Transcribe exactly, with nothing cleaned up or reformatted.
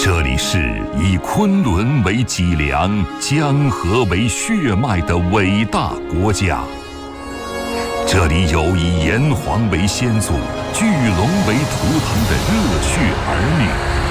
这里是以昆仑为脊梁、江河为血脉的伟大国家。这里有以炎黄为先祖、巨龙为图腾的热血儿女。